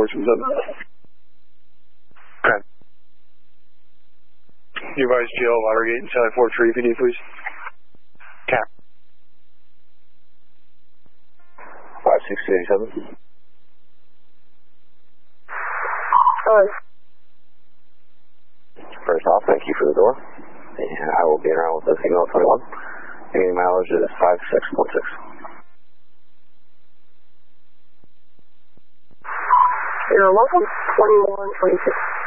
Richmond 7. Okay. You advise GL, Watergate, and Sally 43 if you need, please. Okay. 5687. First off, thank you for the door. And I will be around with the signal 21. Any mileage is 56.6. You're welcome, 2126.